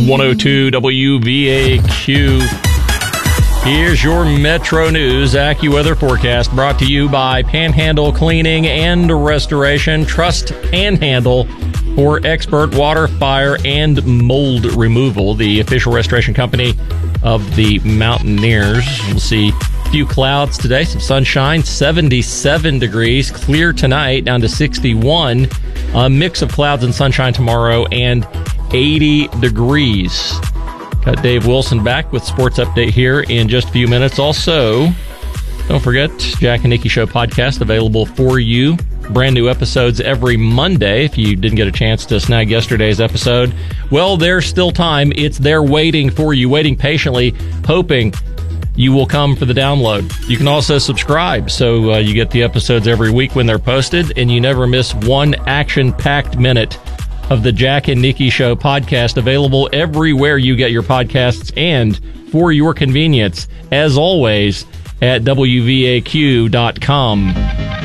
102 WVAQ. Here's your Metro News AccuWeather forecast brought to you by Panhandle Cleaning and Restoration. Trust Panhandle for expert water, fire, and mold removal, the official restoration company of the Mountaineers. We'll see a few clouds today, some sunshine, 77 degrees, clear tonight, down to 61. A mix of clouds and sunshine tomorrow, and 80 degrees. Got Dave Wilson back with Sports Update here in just a few minutes. Also, don't forget, Jack and Nikki Show podcast available for you. Brand new episodes every Monday. If you didn't get a chance to snag yesterday's episode, well, there's still time. It's there waiting for you, waiting patiently, hoping you will come for the download. You can also subscribe so you get the episodes every week when they're posted, and you never miss one action-packed minute of the Jack and Nikki Show podcast, available everywhere you get your podcasts and for your convenience, as always, at WVAQ.com.